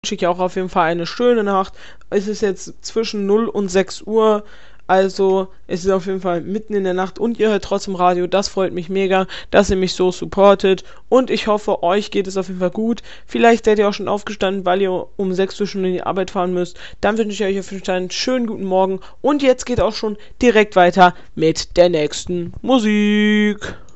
wünsche ich auch auf jeden Fall eine schöne Nacht. Es ist jetzt zwischen 0 und 6 Uhr. Also, es ist auf jeden Fall mitten in der Nacht und ihr hört trotzdem Radio. Das freut mich mega, dass ihr mich so supportet. Und ich hoffe, euch geht es auf jeden Fall gut. Vielleicht seid ihr auch schon aufgestanden, weil ihr um 6 Uhr schon in die Arbeit fahren müsst. Dann wünsche ich euch auf jeden Fall einen schönen guten Morgen. Und jetzt geht auch schon direkt weiter mit der nächsten Musik.